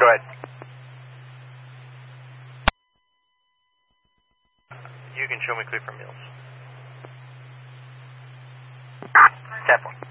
Go ahead. You can show me clear for meals. 10-4.